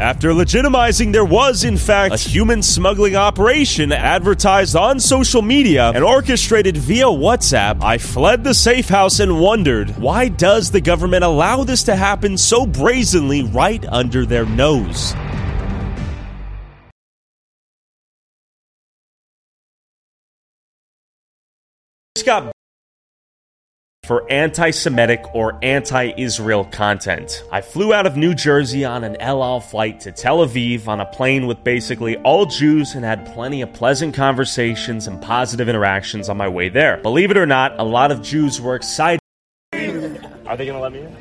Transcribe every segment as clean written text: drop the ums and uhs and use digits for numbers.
After legitimizing there was, in fact, a human smuggling operation advertised on social media and orchestrated via WhatsApp, I fled the safe house and wondered, why does the government allow this to happen so brazenly right under their nose? Got for anti-Semitic or anti-Israel content. I flew out of New Jersey on an El Al flight to Tel Aviv on a plane with basically all Jews and had plenty of pleasant conversations and positive interactions on my way there. Believe it or not, a lot of Jews were excited. Are they going to let me in?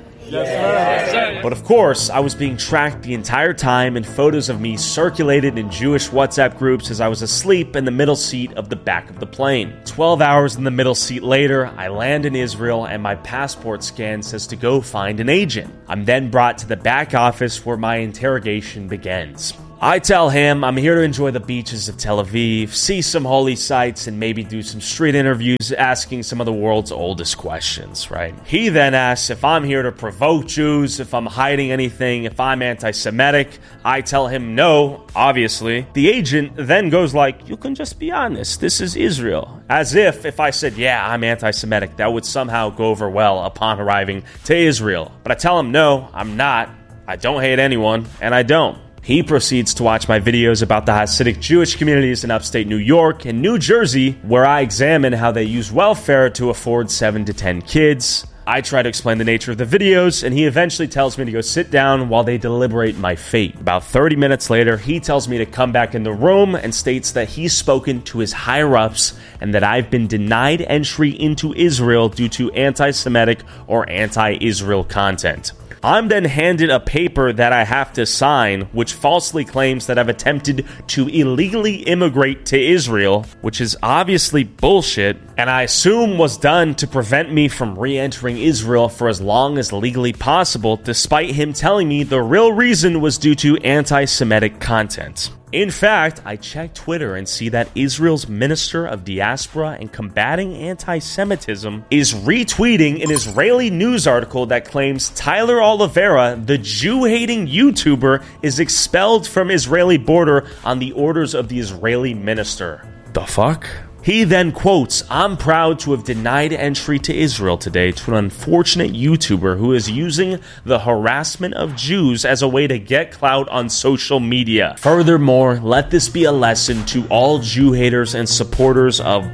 Yes. But of course, I was being tracked the entire time, and photos of me circulated in Jewish WhatsApp groups as I was asleep in the middle seat of the back of the plane. 12 hours in the middle seat later, I land in Israel and my passport scan says to go find an agent. I'm then brought to the back office where my interrogation begins. I tell him I'm here to enjoy the beaches of Tel Aviv, see some holy sites, and maybe do some street interviews asking some of the world's oldest questions, right? He then asks if I'm here to provoke Jews, if I'm hiding anything, if I'm anti-Semitic. I tell him no, obviously. The agent then goes like, you can just be honest, this is Israel. As if I said, yeah, I'm anti-Semitic, that would somehow go over well upon arriving to Israel. But I tell him no, I'm not. I don't hate anyone, and I don't. He proceeds to watch my videos about the Hasidic Jewish communities in upstate New York and New Jersey, where I examine how they use welfare to afford 7 to 10 kids. I try to explain the nature of the videos, and he eventually tells me to go sit down while they deliberate my fate. About 30 minutes later, he tells me to come back in the room and states that he's spoken to his higher-ups and that I've been denied entry into Israel due to anti-Semitic or anti-Israel content. I'm then handed a paper that I have to sign, which falsely claims that I've attempted to illegally immigrate to Israel, which is obviously bullshit, and I assume was done to prevent me from re-entering Israel for as long as legally possible, despite him telling me the real reason was due to anti-Semitic content. In fact, I checked Twitter and see that Israel's Minister of Diaspora and Combating Anti-Semitism is retweeting an Israeli news article that claims Tyler Oliveira, the Jew-hating YouTuber, is expelled from Israeli border on the orders of the Israeli minister. The fuck? He then quotes, I'm proud to have denied entry to Israel today to an unfortunate YouTuber who is using the harassment of Jews as a way to get clout on social media. Furthermore, let this be a lesson to all Jew haters and supporters of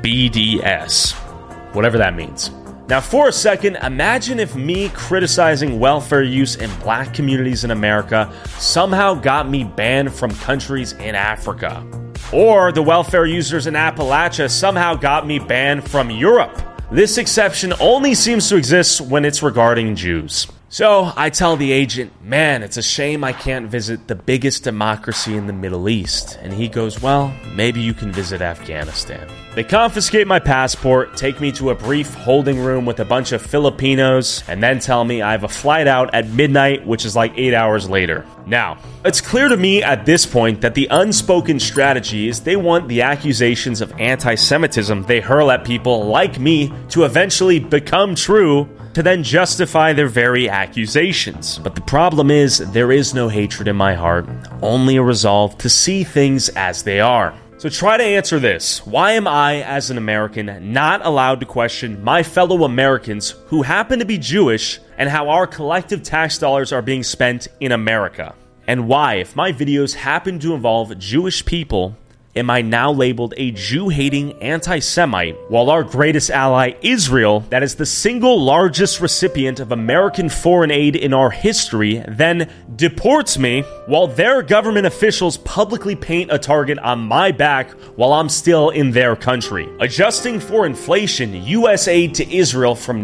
BDS. Whatever that means. Now, for a second, imagine if me criticizing welfare use in black communities in America somehow got me banned from countries in Africa. Or the welfare users in Appalachia somehow got me banned from Europe. This exception only seems to exist when it's regarding Jews. So I tell the agent, man, it's a shame I can't visit the biggest democracy in the Middle East. And he goes, well, maybe you can visit Afghanistan. They confiscate my passport, take me to a brief holding room with a bunch of Filipinos, and then tell me I have a flight out at midnight, which is like 8 hours later. Now, it's clear to me at this point that the unspoken strategy is they want the accusations of anti-Semitism they hurl at people like me to eventually become true, to then justify their very accusations. But the problem is, there is no hatred in my heart, only a resolve to see things as they are. So try to answer this. Why am I, as an American, not allowed to question my fellow Americans who happen to be Jewish and how our collective tax dollars are being spent in America? And why, if my videos happen to involve Jewish people, am I now labeled a Jew-hating anti-Semite, while our greatest ally, Israel, that is the single largest recipient of American foreign aid in our history, then deports me, while their government officials publicly paint a target on my back while I'm still in their country. Adjusting for inflation, U.S. aid to Israel from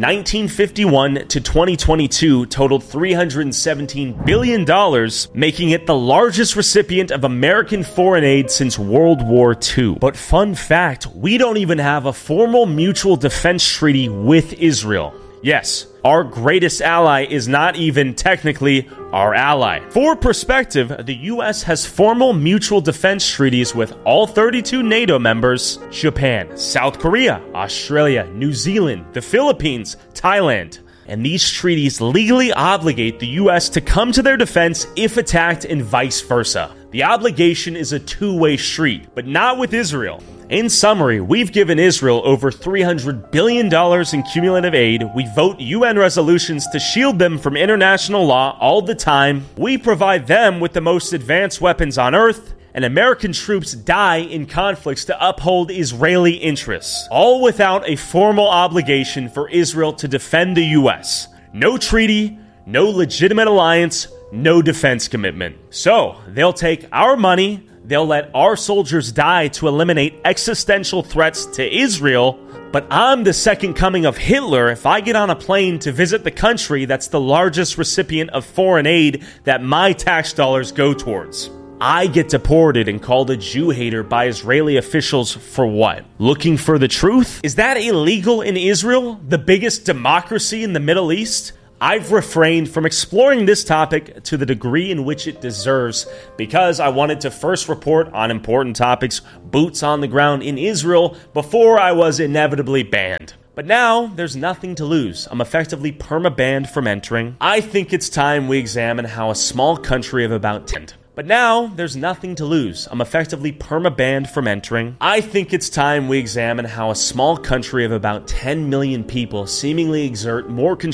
1951 to 2022 totaled $317 billion, making it the largest recipient of American foreign aid since World War II. But fun fact, we don't even have a formal mutual defense treaty with Israel. Yes, our greatest ally is not even technically our ally. For perspective, the US has formal mutual defense treaties with all 32 NATO members, Japan, South Korea, Australia, New Zealand, the Philippines, Thailand. and these treaties legally obligate the U.S. to come to their defense if attacked and vice versa. The obligation is a two-way street, but not with Israel. In summary, we've given Israel over $300 billion in cumulative aid, we vote UN resolutions to shield them from international law all the time, we provide them with the most advanced weapons on Earth, and American troops die in conflicts to uphold Israeli interests, all without a formal obligation for Israel to defend the U.S. No treaty, no legitimate alliance, no defense commitment. So, they'll take our money, they'll let our soldiers die to eliminate existential threats to Israel, but I'm the second coming of Hitler if I get on a plane to visit the country that's the largest recipient of foreign aid that my tax dollars go towards. I get deported and called a Jew hater by Israeli officials for what? Looking for the truth? Is that illegal in Israel, the biggest democracy in the Middle East? I've refrained from exploring this topic to the degree in which it deserves because I wanted to first report on important topics, boots on the ground in Israel, before I was inevitably banned. But now, there's nothing to lose. I'm effectively perma-banned from entering. I think it's time we examine how a small country of about 10. But now, there's nothing to lose. I'm effectively perma-banned from entering. I think it's time we examine how a small country of about 10 million people seemingly exert more control